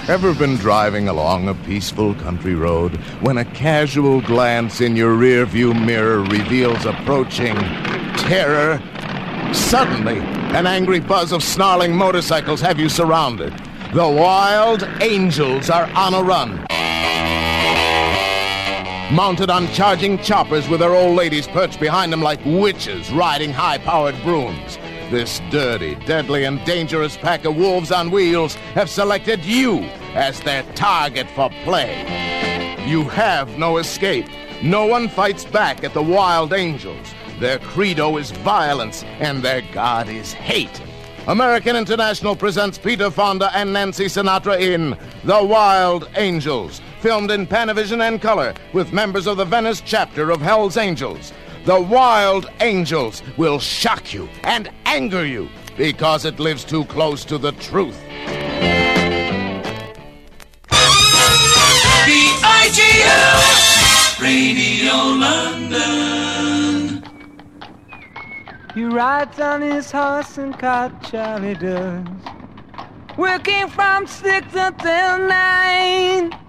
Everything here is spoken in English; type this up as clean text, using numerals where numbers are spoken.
Ever been driving along a peaceful country road when a casual glance in your rearview mirror reveals approaching terror? Suddenly, an angry buzz of snarling motorcycles have you surrounded. The Wild Angels are on a run. Mounted on charging choppers with their old ladies perched behind them like witches riding high-powered brooms. This dirty, deadly, and dangerous pack of wolves on wheels have selected you as their target for play. You have no escape. No one fights back at the Wild Angels. Their credo is violence, and their god is hate. American International presents Peter Fonda and Nancy Sinatra in The Wild Angels, filmed in Panavision and color with members of the Venice chapter of Hell's Angels. The Wild Angels will shock you and anger you because it lives too close to the truth. VIGL Radio London. He rides on his horse and cart, Charlie does, working from 6 until 9.